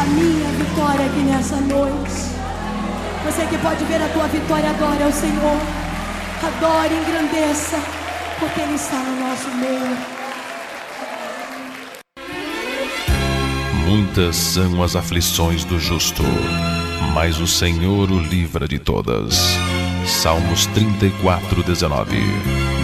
a minha vitória aqui nessa noite. Você que pode ver a tua vitória, adore ao Senhor. Adore, engrandeça, porque Ele está no nosso meio. Muitas são as aflições do justo, mas o Senhor o livra de todas. Salmos 34:19.